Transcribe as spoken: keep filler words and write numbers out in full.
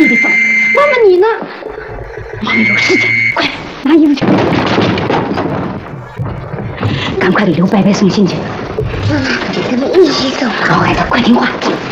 弟弟走。妈妈你呢？妈妈有事情，快拿衣服去。赶快给刘伯伯送信去。妈妈，咱们一起走。好孩子，快听话。